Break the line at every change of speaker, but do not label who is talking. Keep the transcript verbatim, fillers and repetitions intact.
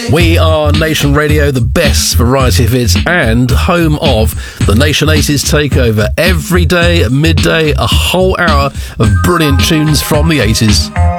We are Nation Radio, the best variety of hits and home of the Nation eighties takeover. Every day at midday, a whole hour of brilliant tunes from the eighties.